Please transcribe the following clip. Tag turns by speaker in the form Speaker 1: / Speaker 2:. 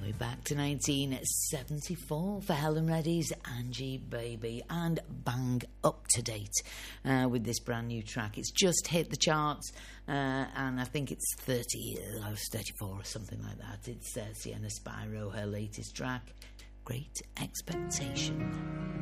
Speaker 1: We're back to 1974 for Helen Reddy's Angie Baby, and bang up to date with this brand new track. It's just hit the charts, and I think it's 34 or something like that. It's Sienna Spyro, her latest track, Great Expectation.